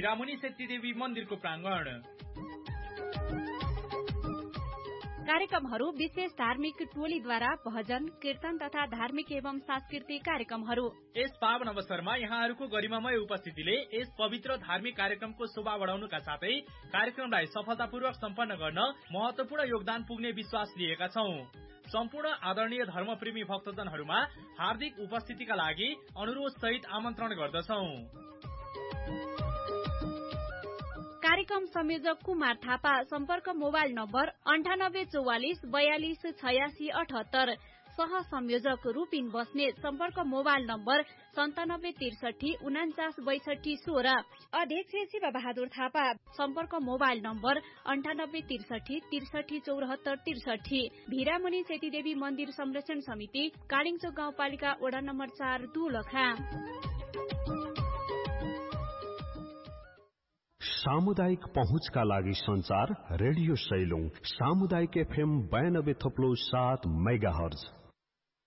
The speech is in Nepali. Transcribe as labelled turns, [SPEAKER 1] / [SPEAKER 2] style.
[SPEAKER 1] भिरामुनि सेतीदेवी मन्दिरको प्राङ्गण।
[SPEAKER 2] कार्यक्रमहरू विशेष धार्मिक टोलीद्वारा भजन कीर्तन तथा धार्मिक एवं सांस्कृतिक कार्यक्रमहरू।
[SPEAKER 1] यस पावन अवसरमा यहाँहरूको गरिमामय उपस्थितिले यस पवित्र धार्मिक कार्यक्रमको शोभा बढाउनुका साथै कार्यक्रमलाई सफलतापूर्वक सम्पन्न गर्न महत्वपूर्ण योगदान पुग्ने विश्वास लिएका छौं। सम्पूर्ण आदरणीय धर्मप्रेमी भक्तजनहरूमा हार्दिक उपस्थितिका लागि अनुरोध सहित आमन्त्रण गर्दछौं।
[SPEAKER 2] कार्यक्रम संयोजक कुमार थापा। सम्पर्क मोबाइल नम्बर 9844 42 86 78। सह संयोजक रूपिन बस्नेत। सम्पर्क मोबाइल नम्बर 9763 49 62 16। अध्यक्ष शिव बहादुर थापा। सम्पर्क मोबाइल नम्बर 9863 63 74 63। भिरामुनि सेतीदेवी मन्दिर संरक्षण समिति, कालिङचोक गाउँपालिका वडा नम्बर 4 दुलखा।
[SPEAKER 3] सामुदायिक पहुँचका लागि संचार रेडियो सैलुङ सामुदायिक FM 92.7 मेगाहर्ज।